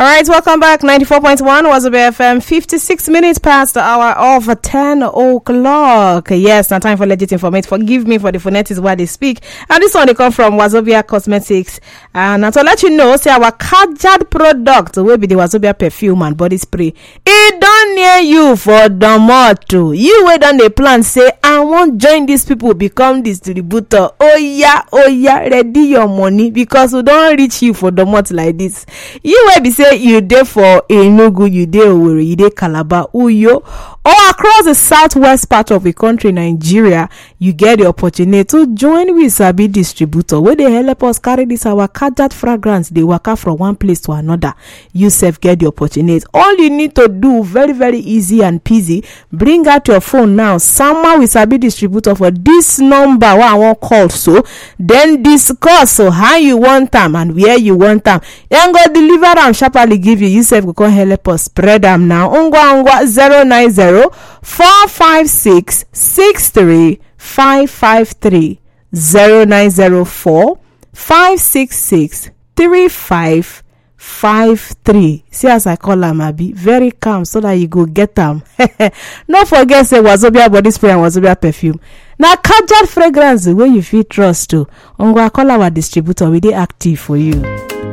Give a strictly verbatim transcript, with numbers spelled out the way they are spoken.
right, welcome back. ninety-four point one Wazobia F M. fifty-six minutes past the hour of ten o'clock. Yes, now time for legit information. Forgive me for the phonetics where they speak. And this one they come from Wazobia Cosmetics. And to let you know, say our Kajad product will be the Wazobia perfume and body spray. It done near you for Domoto. You wait on the plan, say, I won't join these people, become distributor. Oh yeah, oh yeah, ready your money because we don't reach you for Domoto like this. You will be say you dey for Enugu, you dey Owerri, you dey Calabar, Uyo, or across the southwest part of the country, Nigeria, you get the opportunity to join with Sabi distributor where they help us carry this our Kajad fragrance. They work out from one place to another. You self get the opportunity. All you need to do, very very easy and peasy. Bring out your phone now. Someone with Sabi distributor for this number. What I want call so. Then discuss so how you want them and where you want them. Then go deliver them sharply. Give you. You self go come help us spread them now. Ungwa ungwa zero nine zero four five six six three five five three zero nine zero four five six six three five five three. See as I call am, abi very calm so that you go get them. Don't forget say Wazobia body spray and Wazobia perfume. Now Kajad fragrance the way you feel trust to. Ongwa call our distributor, we dey active for you.